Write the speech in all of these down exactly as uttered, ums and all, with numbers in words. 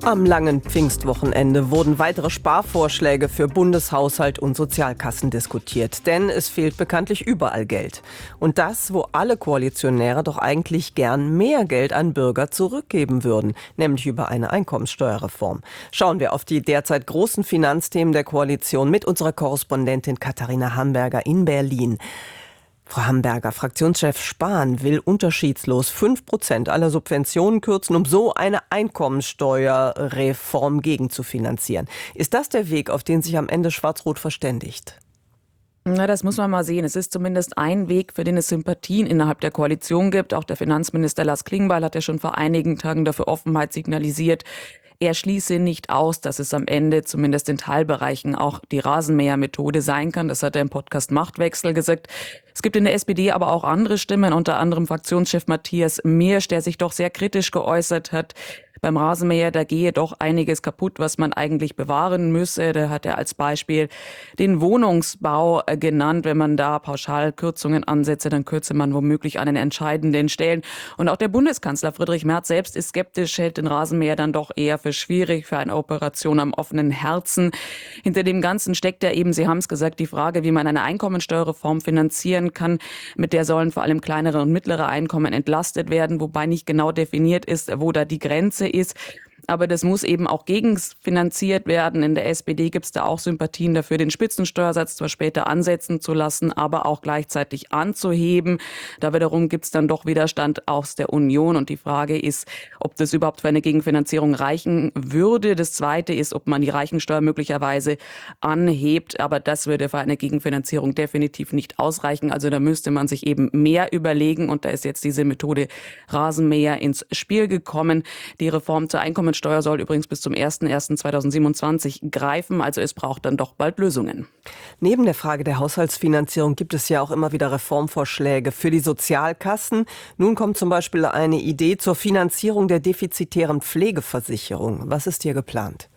Am langen Pfingstwochenende wurden weitere Sparvorschläge für Bundeshaushalt und Sozialkassen diskutiert. Denn es fehlt bekanntlich überall Geld. Und das, wo alle Koalitionäre doch eigentlich gern mehr Geld an Bürger zurückgeben würden, nämlich über eine Einkommenssteuerreform. Schauen wir auf die derzeit großen Finanzthemen der Koalition mit unserer Korrespondentin Katharina Hamberger in Berlin. Frau Hamberger, Fraktionschef Spahn will unterschiedslos fünf Prozent aller Subventionen kürzen, um so eine Einkommensteuerreform gegenzufinanzieren. Ist das der Weg, auf den sich am Ende Schwarz-Rot verständigt? Na, das muss man mal sehen. Es ist zumindest ein Weg, für den es Sympathien innerhalb der Koalition gibt. Auch der Finanzminister Lars Klingbeil hat ja schon vor einigen Tagen dafür Offenheit signalisiert. Er schließe nicht aus, dass es am Ende zumindest in Teilbereichen auch die Rasenmähermethode sein kann. Das hat er im Podcast Machtwechsel gesagt. Es gibt in der S P D aber auch andere Stimmen, unter anderem Fraktionschef Matthias Miersch, der sich doch sehr kritisch geäußert hat. Beim Rasenmäher, da gehe doch einiges kaputt, was man eigentlich bewahren müsse. Da hat er als Beispiel den Wohnungsbau genannt. Wenn man da pauschal Kürzungen ansetze, dann kürze man womöglich an den entscheidenden Stellen. Und auch der Bundeskanzler Friedrich Merz selbst ist skeptisch, hält den Rasenmäher dann doch eher für schwierig, für eine Operation am offenen Herzen. Hinter dem Ganzen steckt ja eben, Sie haben es gesagt, die Frage, wie man eine Einkommensteuerreform finanzieren kann. Mit der sollen vor allem kleinere und mittlere Einkommen entlastet werden, wobei nicht genau definiert ist, wo da die Grenze ist. Aber das muss eben auch gegenfinanziert werden. In der S P D gibt es da auch Sympathien dafür, den Spitzensteuersatz zwar später ansetzen zu lassen, aber auch gleichzeitig anzuheben. Da wiederum gibt es dann doch Widerstand aus der Union. Und die Frage ist, ob das überhaupt für eine Gegenfinanzierung reichen würde. Das Zweite ist, ob man die Reichensteuer möglicherweise anhebt. Aber das würde für eine Gegenfinanzierung definitiv nicht ausreichen. Also da müsste man sich eben mehr überlegen. Und da ist jetzt diese Methode Rasenmäher ins Spiel gekommen. Die Reform zur Einkommensteuer Steuer soll übrigens bis zum ersten ersten zweitausendsiebenundzwanzig greifen, also es braucht dann doch bald Lösungen. Neben der Frage der Haushaltsfinanzierung gibt es ja auch immer wieder Reformvorschläge für die Sozialkassen. Nun kommt zum Beispiel eine Idee zur Finanzierung der defizitären Pflegeversicherung. Was ist hier geplant?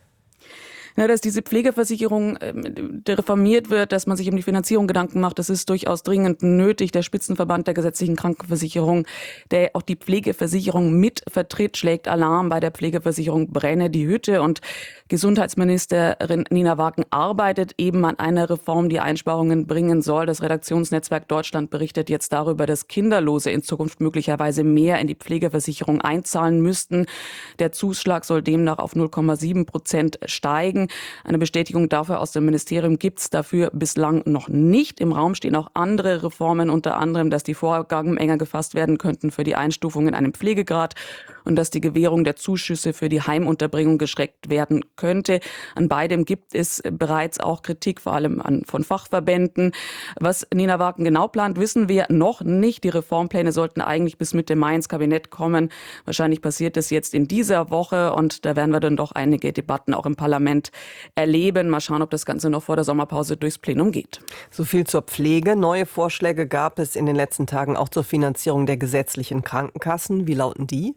Ja, dass diese Pflegeversicherung äh, reformiert wird, dass man sich um die Finanzierung Gedanken macht, das ist durchaus dringend nötig. Der Spitzenverband der gesetzlichen Krankenversicherung, der auch die Pflegeversicherung mit vertritt, schlägt Alarm. Bei der Pflegeversicherung brenne die Hütte. Und Gesundheitsministerin Nina Wagen arbeitet eben an einer Reform, die Einsparungen bringen soll. Das Redaktionsnetzwerk Deutschland berichtet jetzt darüber, dass Kinderlose in Zukunft möglicherweise mehr in die Pflegeversicherung einzahlen müssten. Der Zuschlag soll demnach auf null Komma sieben Prozent steigen. Eine Bestätigung dafür aus dem Ministerium gibt es dafür bislang noch nicht. Im Raum stehen auch andere Reformen, unter anderem, dass die Vorgaben enger gefasst werden könnten für die Einstufung in einem Pflegegrad und dass die Gewährung der Zuschüsse für die Heimunterbringung geschreckt werden könnte. An beidem gibt es bereits auch Kritik, vor allem an, von Fachverbänden. Was Nina Wagen genau plant, wissen wir noch nicht. Die Reformpläne sollten eigentlich bis Mitte Mai ins Kabinett kommen. Wahrscheinlich passiert es jetzt in dieser Woche und da werden wir dann doch einige Debatten auch im Parlament erleben. Mal schauen, ob das Ganze noch vor der Sommerpause durchs Plenum geht. So viel zur Pflege. Neue Vorschläge gab es in den letzten Tagen auch zur Finanzierung der gesetzlichen Krankenkassen. Wie lauten die?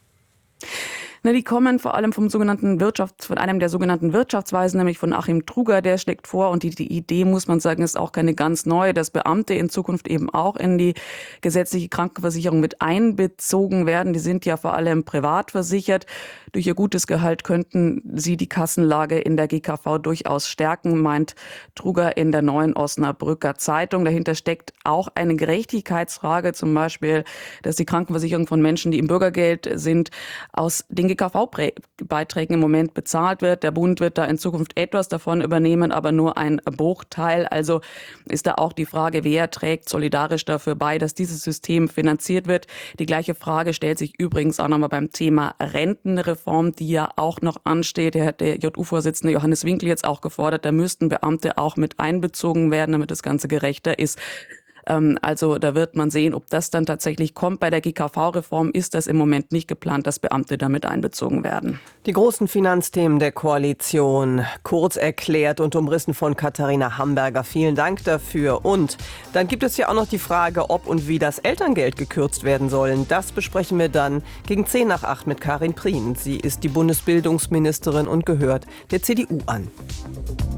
Na, die kommen vor allem vom sogenannten Wirtschafts-, von einem der sogenannten Wirtschaftsweisen, nämlich von Achim Truger, der schlägt vor. Und die, die Idee, muss man sagen, ist auch keine ganz neue, dass Beamte in Zukunft eben auch in die gesetzliche Krankenversicherung mit einbezogen werden. Die sind ja vor allem privat versichert. Durch ihr gutes Gehalt könnten sie die Kassenlage in der G K V durchaus stärken, meint Truger in der Neuen Osnabrücker Zeitung. Dahinter steckt auch eine Gerechtigkeitsfrage, zum Beispiel, dass die Krankenversicherung von Menschen, die im Bürgergeld sind, aus den G K V-Beiträgen im Moment bezahlt wird. Der Bund wird da in Zukunft etwas davon übernehmen, aber nur ein Bruchteil. Also ist da auch die Frage, wer trägt solidarisch dafür bei, dass dieses System finanziert wird. Die gleiche Frage stellt sich übrigens auch nochmal beim Thema Rentenreform, die ja auch noch ansteht. Der hat der J U-Vorsitzende Johannes Winkel jetzt auch gefordert, da müssten Beamte auch mit einbezogen werden, damit das Ganze gerechter ist. Also da wird man sehen, ob das dann tatsächlich kommt. Bei der G K V-Reform ist das im Moment nicht geplant, dass Beamte damit einbezogen werden. Die großen Finanzthemen der Koalition kurz erklärt und umrissen von Katharina Hamberger. Vielen Dank dafür. Und dann gibt es ja auch noch die Frage, ob und wie das Elterngeld gekürzt werden soll. Das besprechen wir dann gegen zehn nach acht mit Karin Prien. Sie ist die Bundesbildungsministerin und gehört der C D U an.